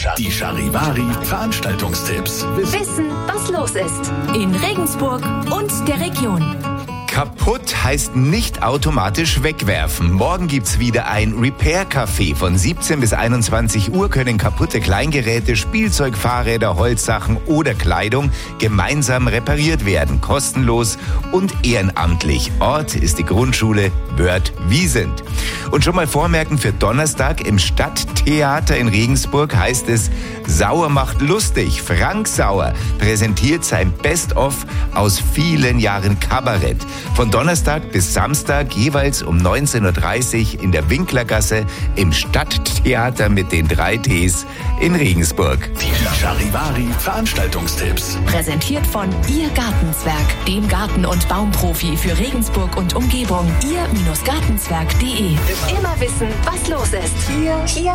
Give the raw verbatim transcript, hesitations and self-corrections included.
Die Charivari Veranstaltungstipps. Wissen, was los ist in Regensburg und der Region. Kaputt heißt nicht automatisch wegwerfen. Morgen gibt's wieder ein Repair-Café. Von siebzehn bis einundzwanzig Uhr können kaputte Kleingeräte, Spielzeug, Fahrräder, Holzsachen oder Kleidung gemeinsam repariert werden. Kostenlos und ehrenamtlich. Ort ist die Grundschule Wörth-Wiesent. Und schon mal vormerken für Donnerstag im Stadttheater in Regensburg heißt es: Sauer macht lustig. Frank Sauer präsentiert sein Best-of aus vielen Jahren Kabarett. Von Donnerstag bis Samstag jeweils um neunzehn Uhr dreißig in der Winklergasse im Stadttheater mit den drei Ts in Regensburg. Die Charivari Veranstaltungstipps. Präsentiert von Ihr Gartenzwerg, dem Garten- und Baumprofi für Regensburg und Umgebung. Ihr Gartenzwerg punkt de. Immer wissen, was los ist. Hier, hier